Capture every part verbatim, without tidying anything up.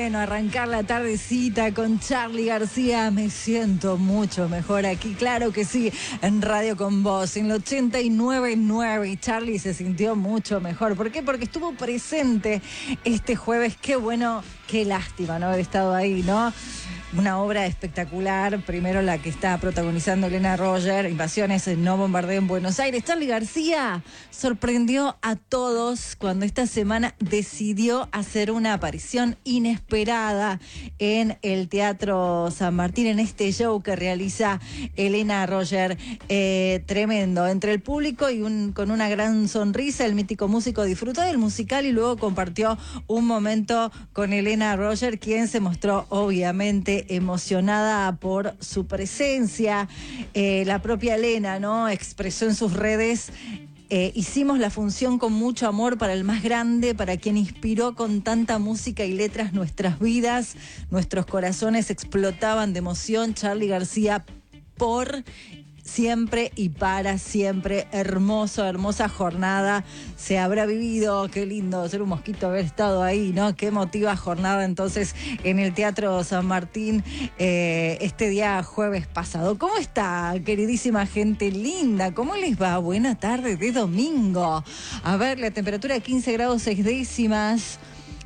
bueno arrancar la tardecita con Charly García. Me siento mucho mejor aquí, claro que sí, en Radio Con Vos, en el ochenta y nueve punto nueve. Y Charly se sintió mucho mejor. ¿Por qué? Porque estuvo presente este jueves. Qué bueno, qué lástima no haber estado ahí, ¿no? Una obra espectacular, primero la que está protagonizando Elena Roger, Invasiones no bombardeo en Buenos Aires. Charly García sorprendió a todos cuando esta semana decidió hacer una aparición inesperada en el Teatro San Martín, en este show que realiza Elena Roger. Eh, tremendo, entre el público y un, con una gran sonrisa, el mítico músico disfrutó del musical y luego compartió un momento con Elena Roger, quien se mostró obviamente emocionada por su presencia. Eh, la propia Elena, ¿no?, expresó en sus redes: eh, hicimos la función con mucho amor para el más grande, para quien inspiró con tanta música y letras nuestras vidas. Nuestros corazones explotaban de emoción. Charly García por siempre y para siempre. Hermoso, hermosa jornada se habrá vivido. Qué lindo ser un mosquito, haber estado ahí, ¿no? Qué emotiva jornada entonces en el Teatro San Martín eh, este día jueves pasado. ¿Cómo está, queridísima gente linda? ¿Cómo les va? Buena tarde de domingo. A ver, la temperatura quince grados seis décimas.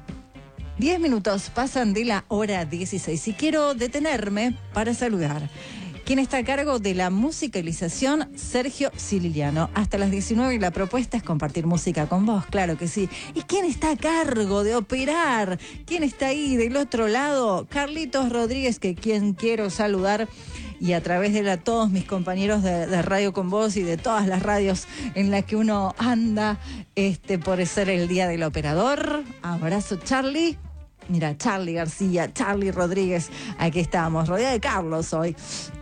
diez minutos pasan de la hora dieciséis y quiero detenerme para saludar. ¿Quién está a cargo de la musicalización? Sergio Siciliano. Hasta las diecinueve y la propuesta es compartir música con vos, claro que sí. ¿Y quién está a cargo de operar? ¿Quién está ahí del otro lado? Carlitos Rodríguez, que quien quiero saludar. Y a través de él a todos mis compañeros de, de Radio Con Vos y de todas las radios en las que uno anda este, por ser el día del operador. Abrazo, Charly. Mira, Charly García, Charly Rodríguez, aquí estamos, rodeada de Carlos hoy.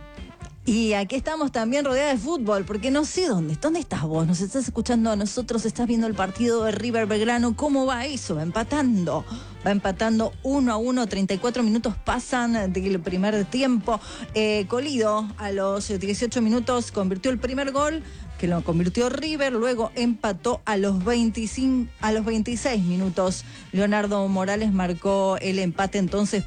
Y aquí estamos también rodeada de fútbol, porque no sé dónde, ¿dónde estás vos? ¿Nos estás escuchando a nosotros? ¿Estás viendo el partido de River Belgrano? ¿Cómo va eso? Va empatando, va empatando uno a uno, treinta y cuatro minutos pasan del primer tiempo. Eh, Colido a los dieciocho minutos convirtió el primer gol, que lo convirtió River, luego empató a los veinticinco, a los veintiséis minutos. Leonardo Morales marcó el empate entonces